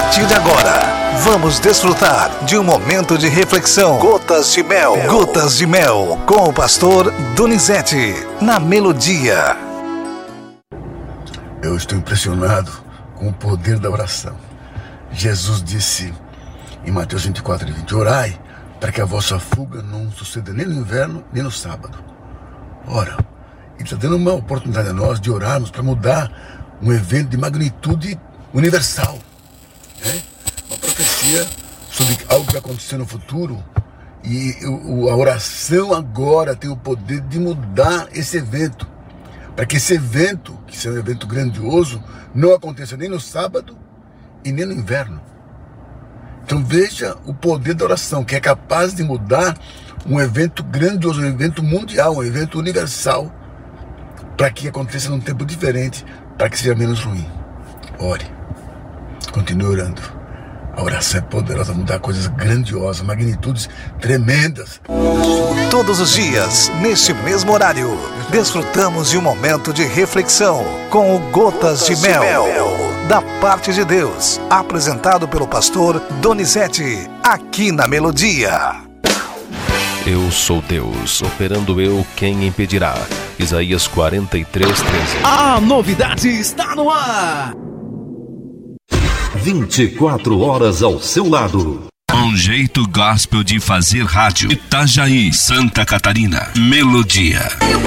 partir de agora, vamos desfrutar de um momento de reflexão. Gotas de Mel. Gotas de Mel, com o pastor Donizete, na Melodia. Eu estou impressionado com o poder da oração. Jesus disse em Mateus 24:20, orai para que a vossa fuga não suceda nem no inverno, nem no sábado. Ora, Ele está dando uma oportunidade a nós de orarmos para mudar um evento de magnitude universal. Uma profecia sobre algo que vai acontecer no futuro. E a oração agora tem o poder de mudar esse evento. Para que esse evento, que seja um evento grandioso, não aconteça nem no sábado e nem no inverno. Então veja o poder da oração, que é capaz de mudar um evento grandioso, um evento mundial, um evento universal, para que aconteça num tempo diferente, para que seja menos ruim. Ore, continue orando. A oração é poderosa, mudar coisas grandiosas, magnitudes tremendas. Todos os dias, neste mesmo horário, desfrutamos de um momento de reflexão com o Gotas de Mel, da parte de Deus, apresentado pelo pastor Donizete, aqui na Melodia. Eu sou Deus, operando eu, quem impedirá? Isaías 43:13. A novidade está no ar! 24 horas ao seu lado. Um jeito gospel de fazer rádio. Itajaí, Santa Catarina. Melodia.